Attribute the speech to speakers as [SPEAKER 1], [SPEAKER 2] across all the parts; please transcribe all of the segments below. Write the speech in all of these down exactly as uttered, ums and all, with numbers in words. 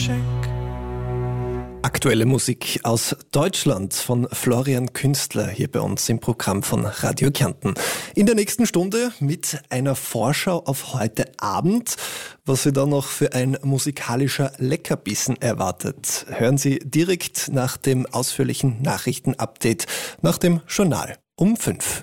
[SPEAKER 1] Geschenk.
[SPEAKER 2] Aktuelle Musik aus Deutschland von Florian Künstler hier bei uns im Programm von Radio Kärnten. In der nächsten Stunde mit einer Vorschau auf heute Abend, was Sie da noch für ein musikalischer Leckerbissen erwartet. Hören Sie direkt nach dem ausführlichen Nachrichtenupdate, nach dem Journal um fünf.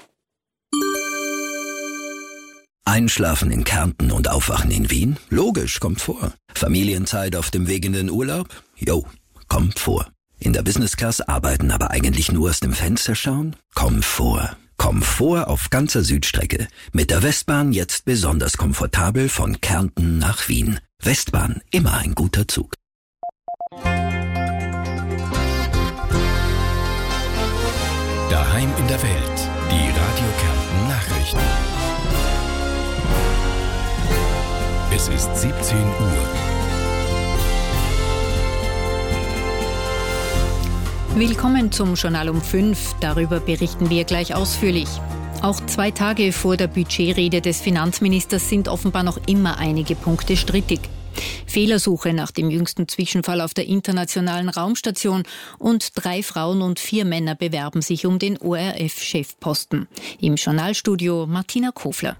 [SPEAKER 3] Einschlafen in Kärnten und aufwachen in Wien? Logisch, kommt vor. Familienzeit auf dem Weg in den Urlaub? Jo, kommt vor. In der Business Class arbeiten, aber eigentlich nur aus dem Fenster schauen? Kommt vor. Komfort auf ganzer Südstrecke. Mit der Westbahn jetzt besonders komfortabel von Kärnten nach Wien. Westbahn, immer ein guter Zug.
[SPEAKER 4] Daheim in der Welt. Die Radio Kärnten Nachrichten. Es ist siebzehn Uhr.
[SPEAKER 5] Willkommen zum Journal um fünf. Darüber berichten wir gleich ausführlich. Auch zwei Tage vor der Budgetrede des Finanzministers sind offenbar noch immer einige Punkte strittig. Fehlersuche nach dem jüngsten Zwischenfall auf der internationalen Raumstation und drei Frauen und vier Männer bewerben sich um den O R F-Chefposten. Im Journalstudio Martina Kofler.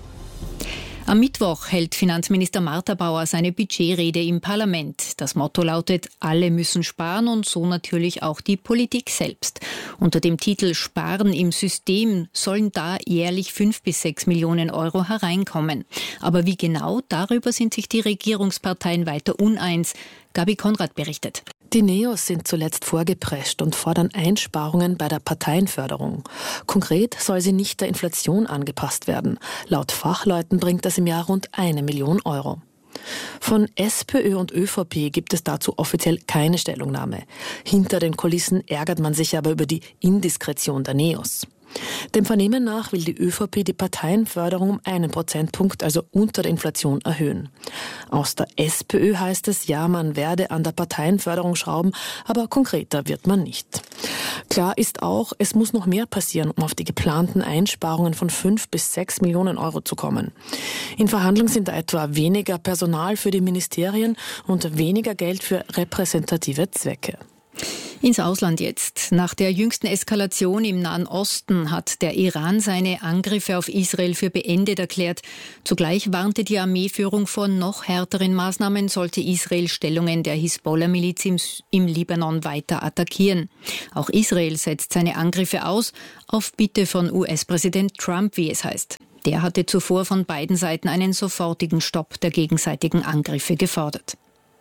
[SPEAKER 5] Am Mittwoch hält Finanzminister Martha Bauer seine Budgetrede im Parlament. Das Motto lautet, alle müssen sparen und so natürlich auch die Politik selbst. Unter dem Titel Sparen im System sollen da jährlich fünf bis sechs Millionen Euro hereinkommen. Aber wie genau, darüber sind sich die Regierungsparteien weiter uneins. Gabi Konrad berichtet.
[SPEAKER 6] Die Neos sind zuletzt vorgeprescht und fordern Einsparungen bei der Parteienförderung. Konkret soll sie nicht der Inflation angepasst werden. Laut Fachleuten bringt das im Jahr rund eine Million Euro. Von SPÖ und ÖVP gibt es dazu offiziell keine Stellungnahme. Hinter den Kulissen ärgert man sich aber über die Indiskretion der Neos. Dem Vernehmen nach will die ÖVP die Parteienförderung um einen Prozentpunkt, also unter der Inflation, erhöhen. Aus der SPÖ heißt es, ja, man werde an der Parteienförderung schrauben, aber konkreter wird man nicht. Klar ist auch, es muss noch mehr passieren, um auf die geplanten Einsparungen von fünf bis sechs Millionen Euro zu kommen. In Verhandlungen sind da etwa weniger Personal für die Ministerien und weniger Geld für repräsentative Zwecke.
[SPEAKER 5] Ins Ausland jetzt. Nach der jüngsten Eskalation im Nahen Osten hat der Iran seine Angriffe auf Israel für beendet erklärt. Zugleich warnte die Armeeführung vor noch härteren Maßnahmen, sollte Israel Stellungen der Hisbollah-Miliz im, im Libanon weiter attackieren. Auch Israel setzt seine Angriffe aus, auf Bitte von U S-Präsident Trump, wie es heißt. Der hatte zuvor von beiden Seiten einen sofortigen Stopp der gegenseitigen Angriffe gefordert.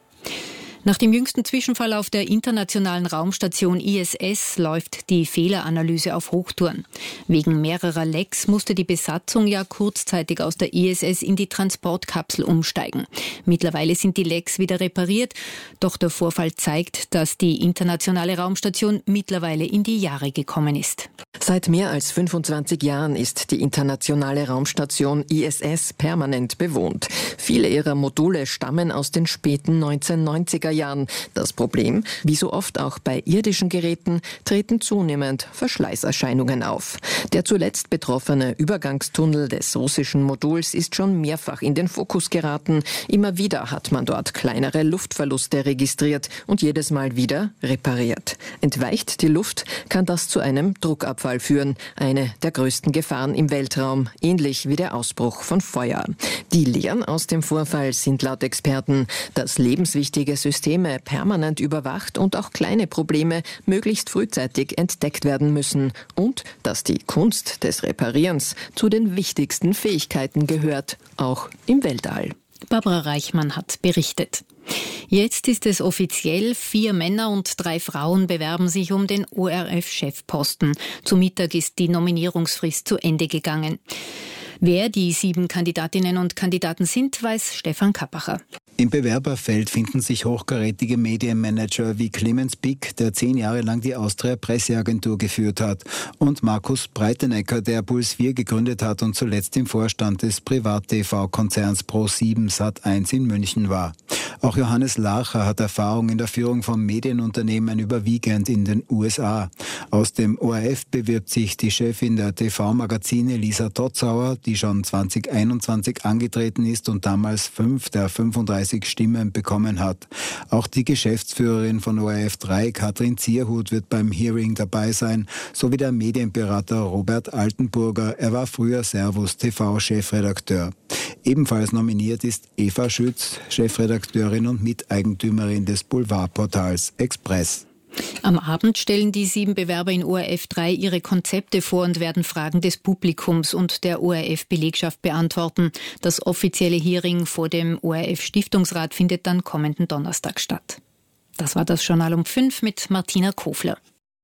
[SPEAKER 5] Nach dem jüngsten Zwischenfall auf der internationalen Raumstation I S S läuft die Fehleranalyse auf Hochtouren. Wegen mehrerer Lecks musste die Besatzung ja kurzzeitig aus der I S S in die Transportkapsel umsteigen. Mittlerweile sind die Lecks wieder repariert, doch der Vorfall zeigt, dass die internationale Raumstation mittlerweile in die Jahre gekommen ist.
[SPEAKER 7] Seit mehr als fünfundzwanzig Jahren ist die internationale Raumstation I S S permanent bewohnt. Viele ihrer Module stammen aus den späten neunzehnhundertneunziger Jahren. Das Problem, wie so oft auch bei irdischen Geräten, treten zunehmend Verschleißerscheinungen auf. Der zuletzt betroffene Übergangstunnel des russischen Moduls ist schon mehrfach in den Fokus geraten. Immer wieder hat man dort kleinere Luftverluste registriert und jedes Mal wieder repariert. Entweicht die Luft, kann das zu einem Druckabfall führen. Eine der größten Gefahren im Weltraum, ähnlich wie der Ausbruch von Feuer. Die Lehren aus dem Vorfall sind laut Experten, dass lebenswichtige Systeme permanent überwacht und auch kleine Probleme möglichst frühzeitig entdeckt werden müssen und dass die Kunst des Reparierens zu den wichtigsten Fähigkeiten gehört, auch im Weltall.
[SPEAKER 5] Barbara Reichmann hat berichtet. Jetzt ist es offiziell, vier Männer und drei Frauen bewerben sich um den O R F-Chefposten. Zu Mittag ist die Nominierungsfrist zu Ende gegangen. Wer die sieben Kandidatinnen und Kandidaten sind, weiß Stefan Kappacher.
[SPEAKER 8] Im Bewerberfeld finden sich hochkarätige Medienmanager wie Clemens Bick, der zehn Jahre lang die Austria Presseagentur geführt hat, und Markus Breitenecker, der Puls vier gegründet hat und zuletzt im Vorstand des Privat-T V-Konzerns Pro sieben Sat eins in München war. Auch Johannes Larcher hat Erfahrung in der Führung von Medienunternehmen überwiegend in den U S A. Aus dem O R F bewirbt sich die Chefin der T V-Magazine Lisa Totzauer, die schon zwanzig einundzwanzig angetreten ist und damals fünf der fünfunddreißig vierunddreißig Stimmen bekommen hat. Auch die Geschäftsführerin von O R F drei, Katrin Zierhut, wird beim Hearing dabei sein, sowie der Medienberater Robert Altenburger. Er war früher Servus T V-Chefredakteur. Ebenfalls nominiert ist Eva Schütz, Chefredakteurin und Miteigentümerin des Boulevardportals Express.
[SPEAKER 5] Am Abend stellen die sieben Bewerber in O R F drei ihre Konzepte vor und werden Fragen des Publikums und der O R F-Belegschaft beantworten. Das offizielle Hearing vor dem O R F-Stiftungsrat findet dann kommenden Donnerstag statt. Das war das Journal um fünf mit Martina Kofler.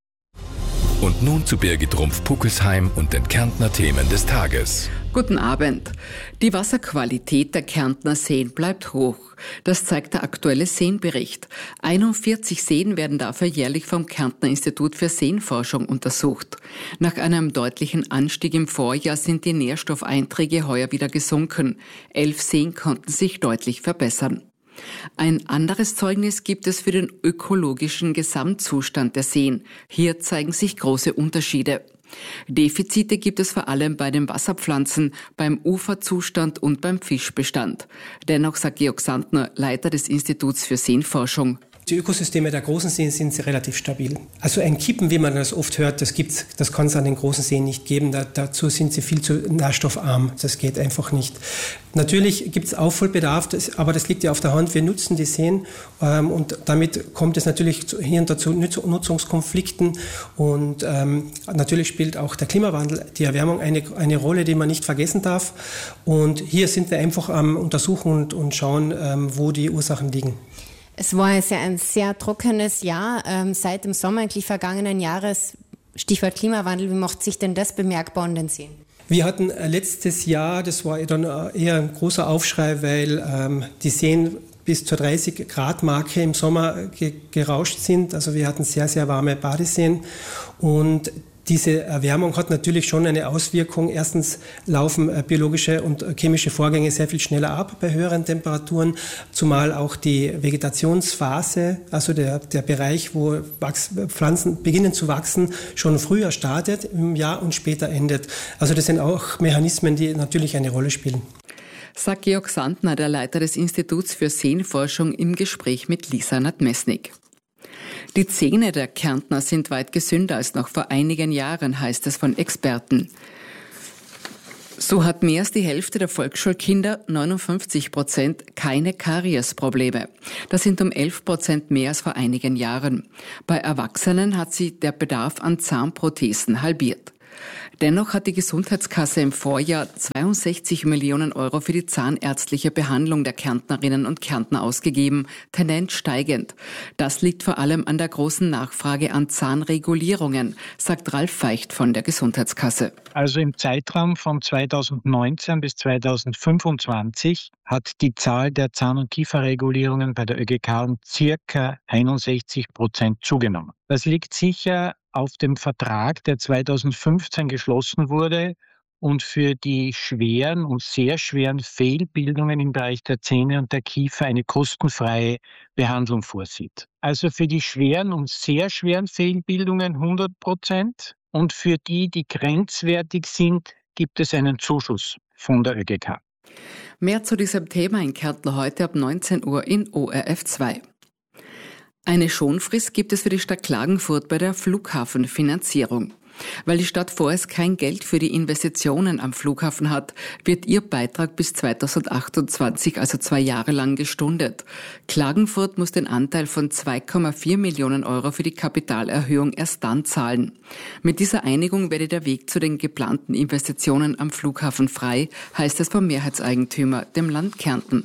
[SPEAKER 4] Und nun zu Birgit Rumpf-Puckelsheim und den Kärntner Themen des Tages.
[SPEAKER 1] Guten Abend. Die Wasserqualität der Kärntner Seen bleibt hoch. Das zeigt der aktuelle Seenbericht. einundvierzig Seen werden dafür jährlich vom Kärntner Institut für Seenforschung untersucht. Nach einem deutlichen Anstieg im Vorjahr sind die Nährstoffeinträge heuer wieder gesunken. Elf Seen konnten sich deutlich verbessern. Ein anderes Zeugnis gibt es für den ökologischen Gesamtzustand der Seen. Hier zeigen sich große Unterschiede. Defizite gibt es vor allem bei den Wasserpflanzen, beim Uferzustand und beim Fischbestand. Dennoch sagt Georg Sandner, Leiter des Instituts für Seenforschung:
[SPEAKER 9] Die Ökosysteme der großen Seen sind relativ stabil. Also ein Kippen, wie man das oft hört, das gibt's, das kann es an den großen Seen nicht geben. Da, dazu sind sie viel zu nährstoffarm. Das geht einfach nicht. Natürlich gibt es Aufholbedarf, das, aber das liegt ja auf der Hand. Wir nutzen die Seen ähm, und damit kommt es natürlich hier und da zu Nutzungskonflikten. Und ähm, natürlich spielt auch der Klimawandel, die Erwärmung eine, eine Rolle, die man nicht vergessen darf. Und hier sind wir einfach am Untersuchen und, und schauen, ähm, wo die Ursachen liegen.
[SPEAKER 10] Es war ein sehr, ein sehr trockenes Jahr, ähm, seit dem Sommer eigentlich vergangenen Jahres. Stichwort Klimawandel, wie macht sich denn das bemerkbar an den Seen?
[SPEAKER 9] Wir hatten letztes Jahr, das war dann eher ein großer Aufschrei, weil ähm, die Seen bis zur dreißig Grad Marke im Sommer ge- gerauscht sind. Also wir hatten sehr, sehr warme Badeseen und diese Erwärmung hat natürlich schon eine Auswirkung. Erstens laufen äh, biologische und äh, chemische Vorgänge sehr viel schneller ab bei höheren Temperaturen, zumal auch die Vegetationsphase, also der, der Bereich, wo Wachs, Pflanzen beginnen zu wachsen, schon früher startet im Jahr und später endet. Also das sind auch Mechanismen, die natürlich eine Rolle spielen.
[SPEAKER 1] Sagt Georg Sandner, der Leiter des Instituts für Seenforschung, im Gespräch mit Lisa Nadmesnik. Die Zähne der Kärntner sind weit gesünder als noch vor einigen Jahren, heißt es von Experten. So hat mehr als die Hälfte der Volksschulkinder, neunundfünfzig Prozent, keine Kariesprobleme. Das sind um elf Prozent mehr als vor einigen Jahren. Bei Erwachsenen hat sich der Bedarf an Zahnprothesen halbiert. Dennoch hat die Gesundheitskasse im Vorjahr zweiundsechzig Millionen Euro für die zahnärztliche Behandlung der Kärntnerinnen und Kärntner ausgegeben, Tendenz steigend. Das liegt vor allem an der großen Nachfrage an Zahnregulierungen, sagt Ralf Feicht von der Gesundheitskasse.
[SPEAKER 11] Also im Zeitraum von zweitausendneunzehn bis zweitausendfünfundzwanzig hat die Zahl der Zahn- und Kieferregulierungen bei der ÖGK um circa einundsechzig Prozent zugenommen. Das liegt sicher auf dem Vertrag, der zweitausendfünfzehn geschlossen wurde und für die schweren und sehr schweren Fehlbildungen im Bereich der Zähne und der Kiefer eine kostenfreie Behandlung vorsieht. Also für die schweren und sehr schweren Fehlbildungen hundert Prozent und für die, die grenzwertig sind, gibt es einen Zuschuss von der ÖGK.
[SPEAKER 1] Mehr zu diesem Thema in Kärnten heute ab neunzehn Uhr in O R F zwei. Eine Schonfrist gibt es für die Stadt Klagenfurt bei der Flughafenfinanzierung. Weil die Stadt vorerst kein Geld für die Investitionen am Flughafen hat, wird ihr Beitrag bis zweitausendachtundzwanzig, also zwei Jahre lang, gestundet. Klagenfurt muss den Anteil von zwei Komma vier Millionen Euro für die Kapitalerhöhung erst dann zahlen. Mit dieser Einigung werde der Weg zu den geplanten Investitionen am Flughafen frei, heißt es vom Mehrheitseigentümer, dem Land Kärnten.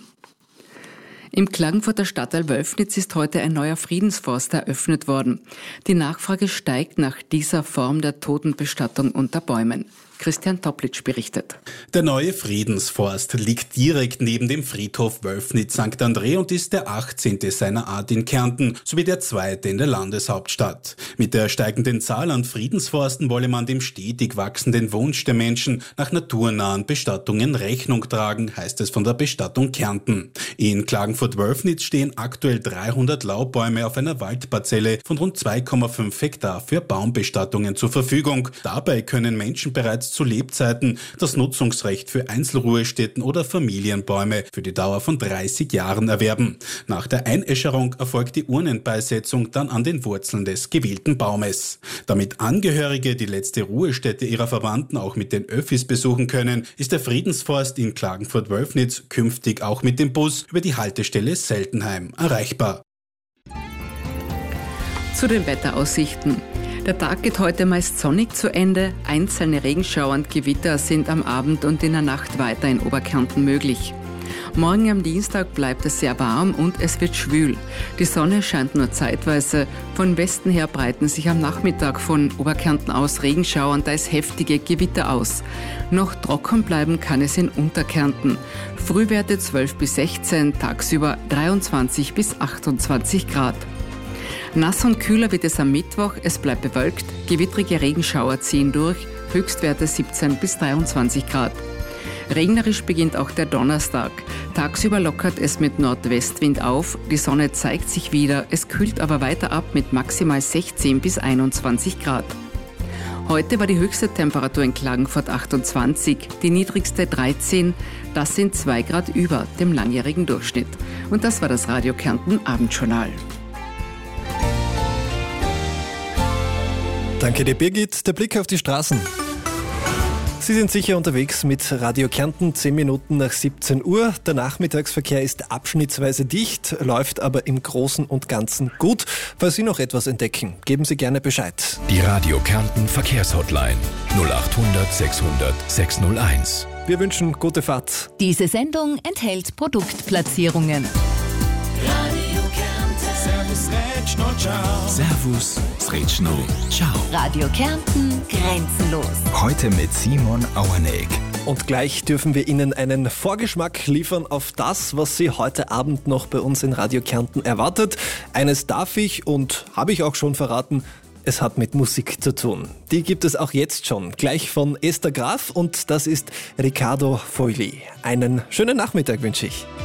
[SPEAKER 1] Im Klagenfurter Stadtteil Wölfnitz ist heute ein neuer Friedensforst eröffnet worden. Die Nachfrage steigt nach dieser Form der Totenbestattung unter Bäumen. Christian Toplitsch berichtet.
[SPEAKER 12] Der neue Friedensforst liegt direkt neben dem Friedhof Wölfnitz Sankt Andrä und ist der achtzehnte seiner Art in Kärnten sowie der zweite in der Landeshauptstadt. Mit der steigenden Zahl an Friedensforsten wolle man dem stetig wachsenden Wunsch der Menschen nach naturnahen Bestattungen Rechnung tragen, heißt es von der Bestattung Kärnten. In Klagenfurt-Wölfnitz stehen aktuell dreihundert Laubbäume auf einer Waldparzelle von rund zwei Komma fünf Hektar für Baumbestattungen zur Verfügung. Dabei können Menschen bereits Forst zu Lebzeiten das Nutzungsrecht für Einzelruhestätten oder Familienbäume für die Dauer von dreißig Jahren erwerben. Nach der Einäscherung erfolgt die Urnenbeisetzung dann an den Wurzeln des gewählten Baumes. Damit Angehörige die letzte Ruhestätte ihrer Verwandten auch mit den Öffis besuchen können, ist der Friedensforst in Klagenfurt-Wölfnitz künftig auch mit dem Bus über die Haltestelle Seltenheim erreichbar.
[SPEAKER 1] Zu den Wetteraussichten. Der Tag geht heute meist sonnig zu Ende. Einzelne Regenschauer und Gewitter sind am Abend und in der Nacht weiter in Oberkärnten möglich. Morgen am Dienstag bleibt es sehr warm und es wird schwül. Die Sonne scheint nur zeitweise. Von Westen her breiten sich am Nachmittag von Oberkärnten aus Regenschauer und teils heftige Gewitter aus. Noch trocken bleiben kann es in Unterkärnten. Frühwerte zwölf bis sechzehn, tagsüber dreiundzwanzig bis achtundzwanzig Grad. Nass und kühler wird es am Mittwoch, es bleibt bewölkt, gewittrige Regenschauer ziehen durch, Höchstwerte siebzehn bis dreiundzwanzig Grad. Regnerisch beginnt auch der Donnerstag. Tagsüber lockert es mit Nordwestwind auf, die Sonne zeigt sich wieder, es kühlt aber weiter ab mit maximal sechzehn bis einundzwanzig Grad. Heute war die höchste Temperatur in Klagenfurt achtundzwanzig, die niedrigste dreizehn, das sind zwei Grad über dem langjährigen Durchschnitt. Und das war das Radio Kärnten Abendjournal.
[SPEAKER 2] Danke dir, Birgit. Der Blick auf die Straßen. Sie sind sicher unterwegs mit Radio Kärnten, zehn Minuten nach siebzehn Uhr. Der Nachmittagsverkehr ist abschnittsweise dicht, läuft aber im Großen und Ganzen gut. Falls Sie noch etwas entdecken, geben Sie gerne Bescheid.
[SPEAKER 4] Die Radio Kärnten Verkehrshotline null acht hundert sechshundert sechshunderteins.
[SPEAKER 2] Wir wünschen gute Fahrt.
[SPEAKER 13] Diese Sendung enthält Produktplatzierungen.
[SPEAKER 14] Servus, Rätschno, ciao.
[SPEAKER 4] Servus, Sretschno, ciao.
[SPEAKER 13] Radio Kärnten, grenzenlos.
[SPEAKER 14] Heute mit Simon Auerneck.
[SPEAKER 2] Und gleich dürfen wir Ihnen einen Vorgeschmack liefern auf das, was Sie heute Abend noch bei uns in Radio Kärnten erwartet. Eines darf ich und habe ich auch schon verraten, es hat mit Musik zu tun. Die gibt es auch jetzt schon, gleich von Esther Graf und das ist Riccardo Fogli. Einen schönen Nachmittag wünsche ich.